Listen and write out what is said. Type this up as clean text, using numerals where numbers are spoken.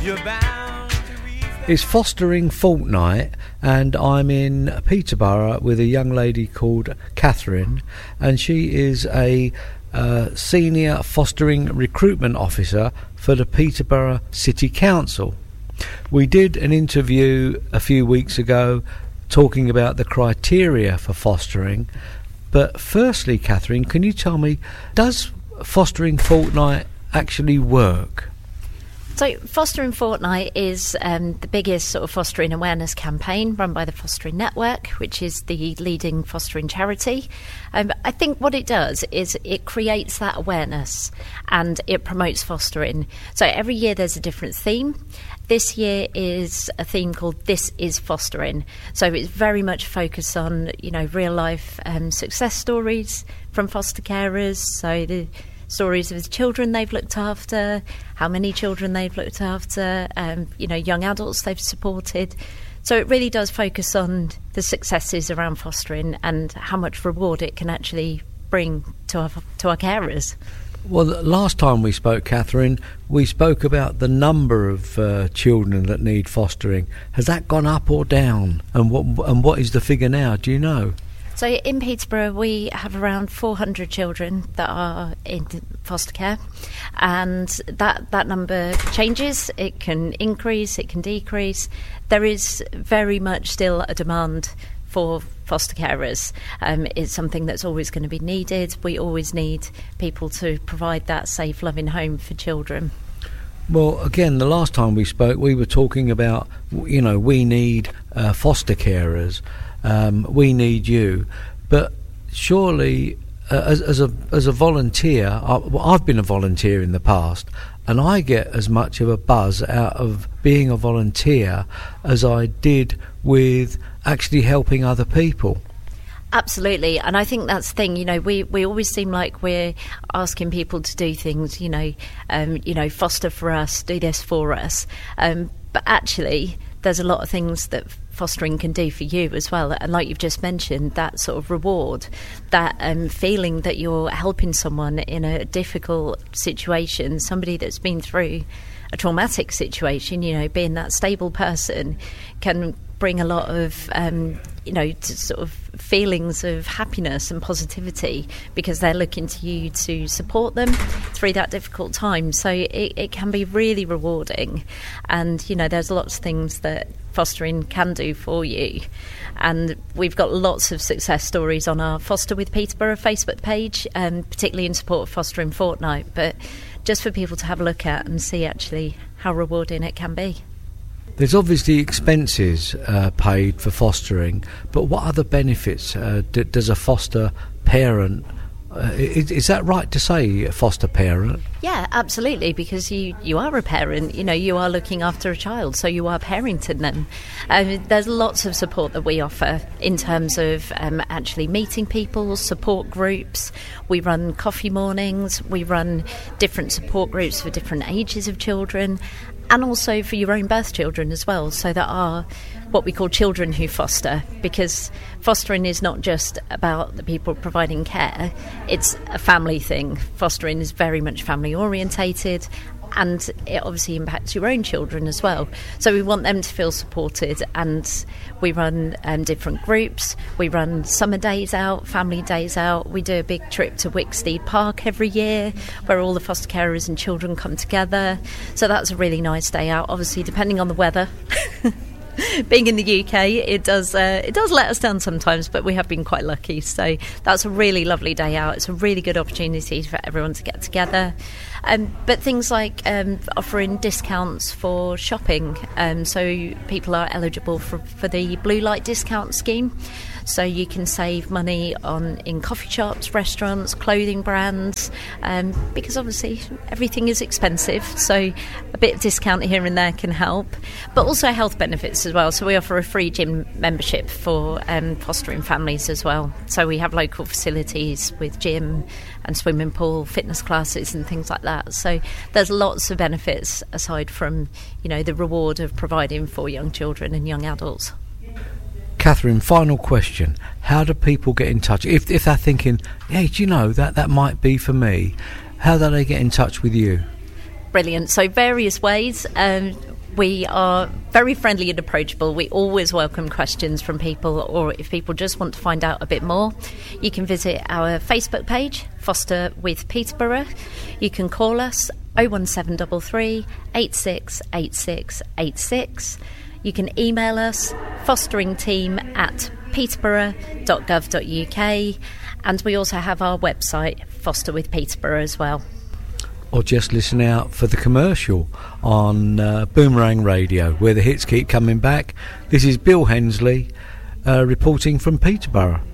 You're bound to reach that. It's Fostering Fortnight, and I'm in Peterborough with a young lady called Catherine, and she is a Senior Fostering Recruitment Officer for the Peterborough City Council. We did an interview a few weeks ago talking about the criteria for fostering, but firstly, Catherine, can you tell me, does Fostering Fortnight actually work? So Fostering Fortnight is the biggest sort of fostering awareness campaign run by the Fostering Network, which is the leading fostering charity. I think what it does is it creates that awareness and it promotes fostering. So every year there's a different theme. This year is a theme called This is Fostering. So it's very much focused on, real life success stories from foster carers. So the stories of the children they've looked after, how many children they've looked after, young adults they've supported. So it really does focus on the successes around fostering and how much reward it can actually bring to our carers. Well, last time we spoke, Catherine, we spoke about the number of children that need fostering. Has that gone up or down? And what is the figure now? Do you know? So in Peterborough, we have around 400 children that are in foster care, and that number changes. It can increase, it can decrease. There is very much still a demand for foster carers. It's something that's always going to be needed. We always need people to provide that safe, loving home for children. Well, again, the last time we spoke, we were talking about, we need foster carers. We need you, but surely as a volunteer, I've been a volunteer in the past, and I get as much of a buzz out of being a volunteer as I did with actually helping other people. Absolutely, and I think that's the thing. We always seem like we're asking people to do things. Foster for us, do this for us, but actually, there's a lot of things that fostering can do for you as well, and like you've just mentioned, that sort of reward, that feeling that you're helping someone in a difficult situation, somebody that's been through a traumatic situation, being that stable person can bring a lot of sort of feelings of happiness and positivity because they're looking to you to support them through that difficult time. So it can be really rewarding, and there's lots of things that fostering can do for you, and we've got lots of success stories on our Foster with Peterborough Facebook page, particularly in support of Fostering Fortnight, but just for people to have a look at and see actually how rewarding it can be. There's obviously expenses paid for fostering, but what other benefits does a foster parent? Is that right to say, foster parent? Yeah, absolutely, because you are a parent, you are looking after a child, so you are parenting them. There's lots of support that we offer in terms of actually meeting people, support groups. We run coffee mornings, we run different support groups for different ages of children, and also for your own birth children as well. So there are what we call children who foster, because fostering is not just about the people providing care, it's a family thing. Fostering is very much family orientated, and it obviously impacts your own children as well. So we want them to feel supported, and we run different groups. We run summer days out, family days out. We do a big trip to Wicksteed Park every year where all the foster carers and children come together. So that's a really nice day out, obviously depending on the weather. Being in the UK, it does let us down sometimes, but we have been quite lucky. So that's a really lovely day out. It's a really good opportunity for everyone to get together. But things like offering discounts for shopping, so people are eligible for the Blue Light discount scheme. So you can save money in coffee shops, restaurants, clothing brands, because obviously everything is expensive. So a bit of discount here and there can help, but also health benefits as well. So we offer a free gym membership for fostering families as well. So we have local facilities with gym and swimming pool, fitness classes and things like that. So there's lots of benefits aside from, the reward of providing for young children and young adults. Catherine, final question. How do people get in touch? If they're thinking, hey, do you know that might be for me, how do they get in touch with you? Brilliant. So various ways. We are very friendly and approachable. We always welcome questions from people, or if people just want to find out a bit more, you can visit our Facebook page, Foster with Peterborough. You can call us 01733 868686. You can email us fosteringteam@peterborough.gov.uk, and we also have our website, Foster with Peterborough, as well. Or just listen out for the commercial on Boomerang Radio, where the hits keep coming back. This is Bill Hensley reporting from Peterborough.